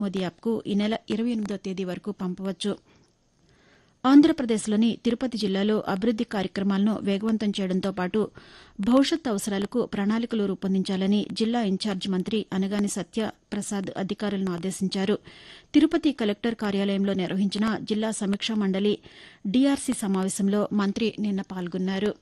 మోదీ యాప్కు ఈ నెల 28వ తేదీ వరకు పంపవచ్చు. ఆంధ్రప్రదేశ్లోని తిరుపతి జిల్లాలో అభివృద్ది కార్యక్రమాలను వేగవంతం చేయడంతో పాటు భవిష్యత్ అవసరాలకు ప్రణాళికలు రూపొందించాలని జిల్లా ఇన్ఛార్జి మంత్రి అనగాని సత్యప్రసాద్ అధికారులను ఆదేశించారు. తిరుపతి కలెక్టర్ కార్యాలయంలో నిర్వహించిన జిల్లా సమీక్షా మండలి డీఆర్సీ సమావేశంలో మంత్రి నిన్న పాల్గొన్నారు.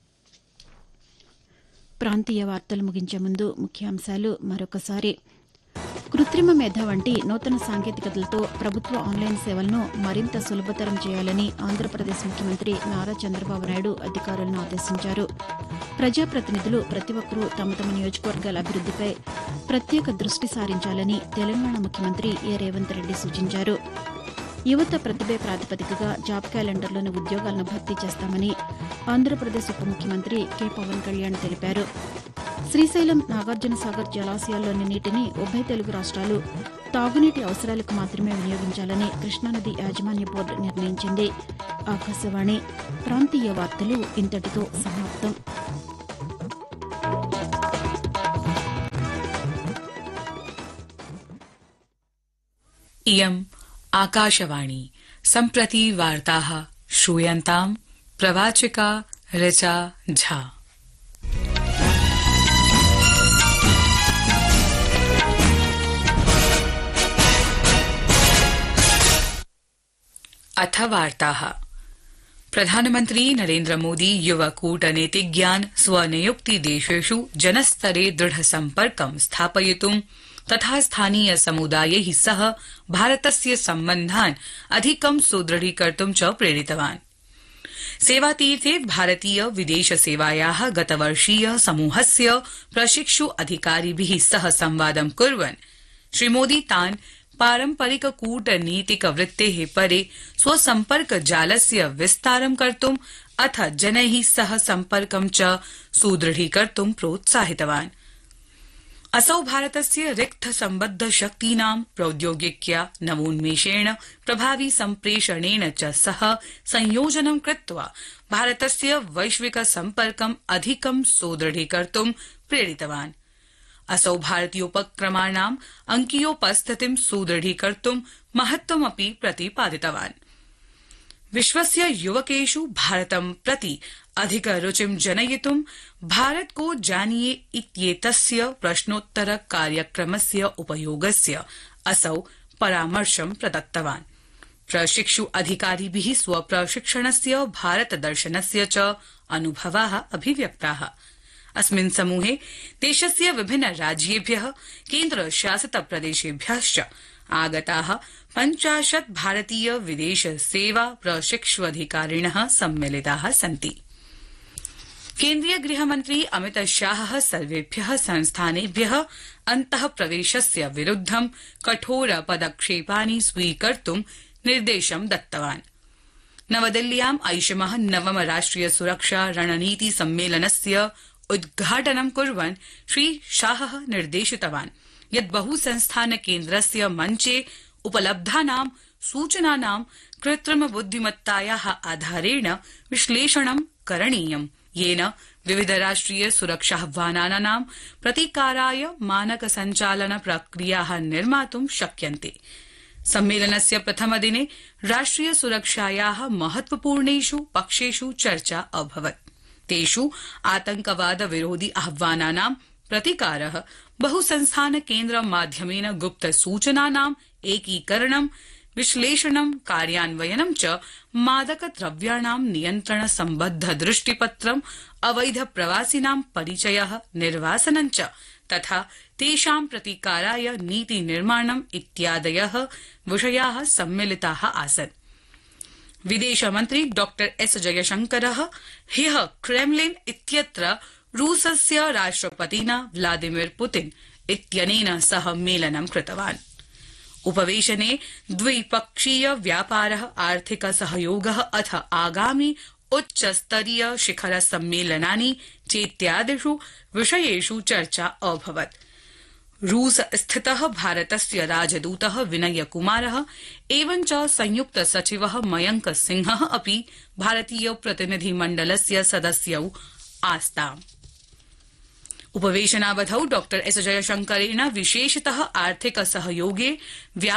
ప్రాంతీయ వార్తలు ముగించే ముందు ముఖ్యాంశాలు మరొకసారి. కృత్రిమ మేధ వంటి నూతన సాంకేతికతలతో ప్రభుత్వ ఆన్లైన్ సేవలను మరింత సులభతరం చేయాలని ఆంధ్రప్రదేశ్ ముఖ్యమంత్రి నారా చంద్రబాబు నాయుడు అధికారులను ఆదేశించారు. ప్రజాప్రతినిధులు ప్రతి ఒక్కరూ తమ తమ నియోజకవర్గాల అభివృద్దిపై ప్రత్యేక దృష్టి సారించాలని తెలంగాణ ముఖ్యమంత్రి ఏ రేవంత్ రెడ్డి సూచించారు. యువత ప్రతిభే ప్రాతిపదికగా జాబ్ క్యాలెండర్లోని ఉద్యోగాలను భర్తీ చేస్తామని ఆంధ్రప్రదేశ్ ఉప ముఖ్యమంత్రి కె పవన్ కళ్యాణ్ తెలిపారు. శ్రీశైలం, నాగార్జునసాగర్ జలాశయాల్లోని నీటిని ఉభయ తెలుగు రాష్ట్రాలు తాగునీటి అవసరాలకు మాత్రమే వినియోగించాలని కృష్ణానది యాజమాన్య బోర్డు నిర్ణయించింది. ఆకాశవాణి ప్రాంతీయ వార్తలు ఇంతటితో సమాప్తం. इयम् आकाशवाणी सम्प्रति वार्ताः श्रूयन्ताम् प्रवाचिका ऋचा झा। अथ वार्ताः। प्रधानमन्त्री नरेन्द्र मोदी युव कूटनीतिज्ञान् स्वनियुक्ति देशेषु जनस्तरे दृढसम्पर्कं स्थापयितुं तथा स्थानीय समुदायैः सह भारतस्य सम्बन्धान् अधिकं सुदृढीकर्तुं च प्रेरितवान्। सेवातीर्थे भारतीय विदेश सेवायाः गतवर्षीय समूहस्य प्रशिक्षु अधिकारिभिः सह संवादं कुर्वन् श्रीमोदी तान् पारम्परिक कूटनीतिक वृत्तेः परे स्वसम्पर्क जालस्य विस्तारं कर्तुम् अथ जनैः सह सम्पर्कं च सुदृढीकर्तुं प्रोत्साहितवान्। असौ भारतस्य रिक्त सम्बद्ध शक्तीनां प्रौद्योगिक्या नवोन्मेषेण प्रभावी सम्प्रेषणेन च सह संयोजनं कृत्वा भारतस्य वैश्विक सम्पर्कम् अधिकं सुदृढीकर्तुं प्रेरितवान्। असौ भारतीयोपक्रमाणाम् अंकीयोपस्थितिं सुदृढीकर्तुं महत्वमपि प्रतिपादितवान्। विश्वस्य युवकेषु भारतं प्रति अधिकरुचिं जनयितुं भारत को जानिए इत्येतस्य प्रश्नोत्तर कार्यक्रमस्य उपयोगस्य असौ परामर्शं प्रदत्तवान्। प्रशिक्षु अधिकारिभिः स्वप्रशिक्षणस्य भारत दर्शनस्य च अनुभवाः अभिव्यक्ताः। अस्मिन् समूहे देशस्य विभिन्न राज्येभ्यः केन्द्रशासित प्रदेशेभ्यश्च आगताः 50 भारतीय विदेश सेवा प्रशिक्षुअधिकारिणः सम्मिलिताः सन्ति। केन्द्रीय गृहमन्त्री अमित शाहः सर्वेभ्यः संस्थानेभ्यः अन्तः प्रवेशस्य विरुद्धं कठोर पदक्षेपानि स्वीकर्तुं निर्देशं दत्तवान्। नवदिल्ल्याम् ऐषमः नवम राष्ट्रिय सुरक्षा रणनीति सम्मेलनस्य उद्घाटनं कुर्वन् श्री शाहः निर्देशितवान् यत् बहुसंस्थान केन्द्रस्य मञ्चे उपलब्धानां सूचनानां कृत्रिम बुद्धिमत्तायाः आधारेण विश्लेषणं करणीयम्, येन विविध राष्ट्रिय सुरक्षाह्वानानां प्रतीकाराय मानक सञ्चालन प्रक्रियाः निर्मातुं शक्यन्ते। सम्मेलनस्य प्रथमदिने राष्ट्रिय सुरक्षायाः महत्वपूर्णेषु पक्षेषु चर्चा अभवत्। तेषु आतंकवाद विरोधि आह्वानानां प्रतीकारः, बहुसंस्थान केन्द्र माध्यमेन गुप्त सूचनानां एकीकरणं, विश्लेषणं, कार्यान्वयनं च, मादक द्रव्याणां नियन्त्रण सम्बद्ध दृष्टिपत्रम्, अवैध प्रवासिनां परिचयः, निर्वासनं च, तथा तेषां प्रतीकाराय नीति निर्माणम् इत्यादयः विषयाः सम्मिलिताः आसन्। विदेशमन्त्री डॉ एस जयशंकरः ह्यः क्रेमलिन इत्यत्र रूसस्य राष्ट्रपतिना व्लादिमीर पुतिन इत्यनेन सह मेलनं कृतवान्। उपवेशने द्विपक्षीय व्यापारः, आर्थिक सहयोगः अथ आगामि उच्चस्तरीय शिखर सम्मेलनानि चेत्यादिषु विषयेषु चर्चा अभवत्। रूस स्थितः भारतस्य राजदूतः विनय कुमारः एवञ्च संयुक्त सचिवः मयंक सिंहः अपि भारतीय प्रतिनिधिमण्डलस्य सदस्यौ आस्ताम्। उपवेशनावधौ डॉ एस जयशंकरेण विशेषतः आर्थिक सहयोगे